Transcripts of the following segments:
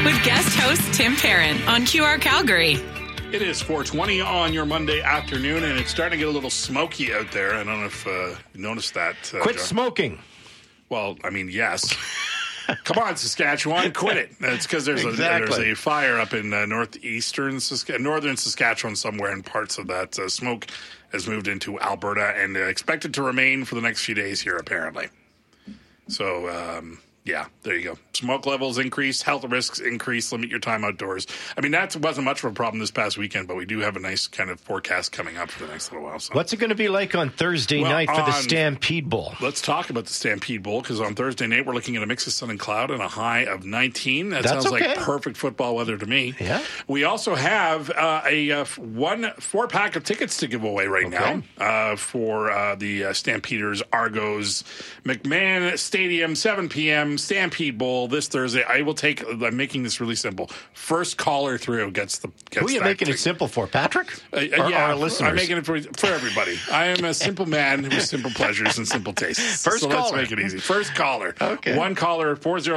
with guest host Tim Parent on QR Calgary. It is 4:20 on your Monday afternoon, and it's starting to get a little smoky out there. I don't know if you noticed that. Quit John. smoking. Well, I mean, yes. Come on, Saskatchewan, quit it. It's because there's Exactly. a fire up in northern Saskatchewan somewhere, and parts of that smoke has moved into Alberta and expected to remain for the next few days here, apparently. So, yeah, there you go. Smoke levels increase, health risks increase, limit your time outdoors. I mean, that wasn't much of a problem this past weekend, but we do have a nice kind of forecast coming up for the next little while. So. What's it going to be like on Thursday night for the Stampede Bowl? Let's talk about the Stampede Bowl, because on Thursday night we're looking at a mix of sun and cloud and a high of 19. That sounds like perfect football weather to me. Yeah. We also have a 4-pack of tickets to give away right now for the Stampeders Argos McMahon Stadium, 7 p.m. Stampede Bowl this Thursday. I'm making this really simple. First caller through gets Who are you making it simple for, Patrick? Or our listeners? I'm making it for everybody. I am a simple man with simple pleasures and simple tastes. First caller. Let's make it easy. First caller. Okay. One caller,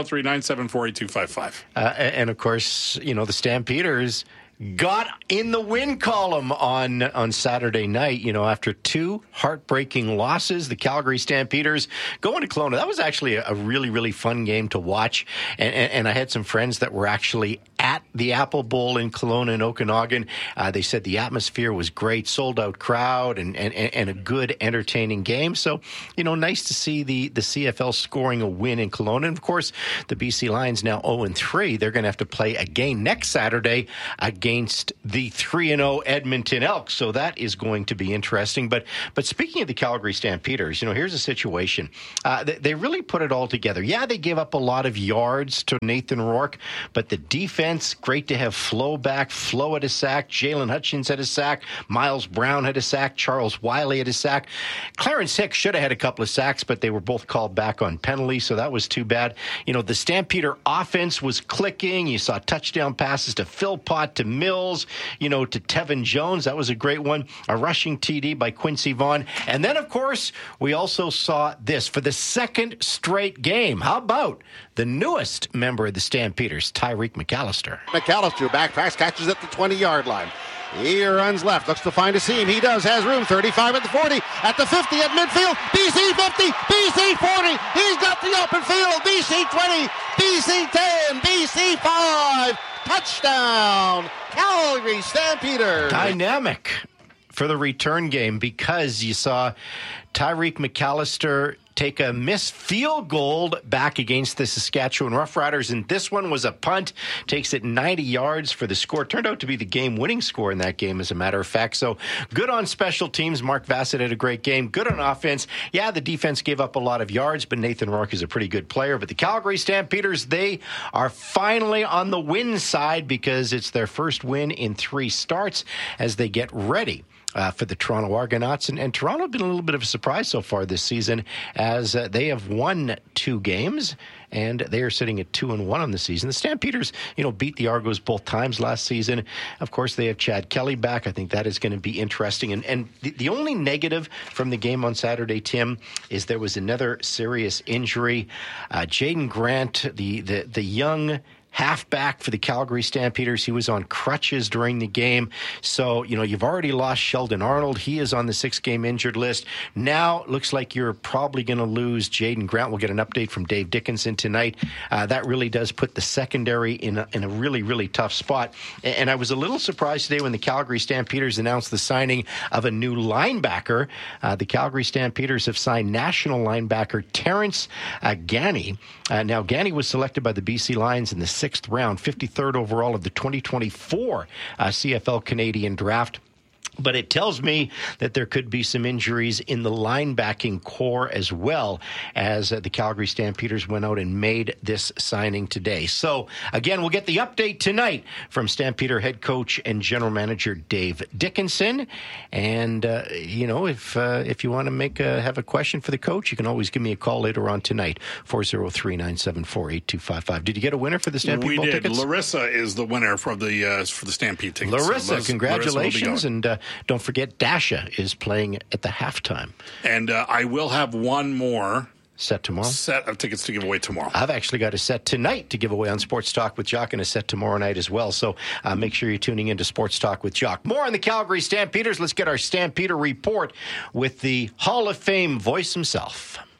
403-974-8255. And of course, the Stampeders got in the win column on Saturday night, after 2 heartbreaking losses. The Calgary Stampeders going to Kelowna. That was actually a really, really fun game to watch. And I had some friends that were actually at the Apple Bowl in Kelowna and Okanagan. They said the atmosphere was great, sold-out crowd, and a good, entertaining game. So, nice to see the CFL scoring a win in Kelowna. And, of course, the BC Lions now 0-3. They're going to have to play again next Saturday against the 3-0 Edmonton Elks. So that is going to be interesting. But speaking of the Calgary Stampeders, here's a situation. They really put it all together. Yeah, they gave up a lot of yards to Nathan Rourke, but the defense, great to have Flo back. Flo had a sack. Jalen Hutchins had a sack. Miles Brown had a sack. Charles Wiley had a sack. Clarence Hicks should have had a couple of sacks, but they were both called back on penalties, so that was too bad. The Stampeder offense was clicking. You saw touchdown passes to Philpott, to Mills, to Tevin Jones. That was a great one. A rushing TD by Quincy Vaughn. And then, of course, we also saw this for the second straight game. How about the newest member of the Stampeders, Tyreek McAllister? McAllister backtracks, catches at the 20-yard line. He runs left, looks to find a seam. He does, has room. 35 at the 40, at the 50, at midfield. BC 50, BC 40. He's got the open field. BC 20, BC 10, BC 5. Touchdown, Calgary Stampeders. Dynamic for the return game, because you saw Tyreek McAllister take a missed field goal back against the Saskatchewan Roughriders, and this one was a punt. Takes it 90 yards for the score. Turned out to be the game-winning score in that game, as a matter of fact. So good on special teams. Mark Vassett had a great game. Good on offense. Yeah, the defense gave up a lot of yards, but Nathan Rourke is a pretty good player. But the Calgary Stampeders, they are finally on the win side, because it's their first win in 3 starts as they get ready for the Toronto Argonauts. And Toronto have been a little bit of a surprise so far this season, as they have won 2 games, and they are sitting at 2-1 on the season. The Stampeders, beat the Argos both times last season. Of course, they have Chad Kelly back. I think that is going to be interesting. And the only negative from the game on Saturday, Tim, is there was another serious injury. Jaden Grant, the young halfback for the Calgary Stampeders, he was on crutches during the game. So, you've already lost Sheldon Arnold. He is on the 6-game injured list. Now, it looks like you're probably going to lose Jaden Grant. We'll get an update from Dave Dickinson tonight. That really does put the secondary in a really, really tough spot. And I was a little surprised today when the Calgary Stampeders announced the signing of a new linebacker. The Calgary Stampeders have signed national linebacker Terrence Ganney. Now, Ganney was selected by the BC Lions in the 6th round, 53rd overall of the 2024 CFL Canadian draft. But it tells me that there could be some injuries in the linebacking core, as well, as the Calgary Stampeders went out and made this signing today. So, again, we'll get the update tonight from Stampeder head coach and general manager Dave Dickinson. And, if you want to have a question for the coach, you can always give me a call later on tonight, 403-974-8255. Did you get a winner for the Stampede Bowl tickets? Larissa is the winner for the Stampede tickets. Larissa, congratulations. And don't forget, Dasha is playing at the halftime. And I will have one more Set tomorrow? Set of tickets to give away tomorrow. I've actually got a set tonight to give away on Sports Talk with Jock and a set tomorrow night as well. So make sure you're tuning into Sports Talk with Jock. More on the Calgary Stampeders. Let's get our Stampeder report with the Hall of Fame voice himself.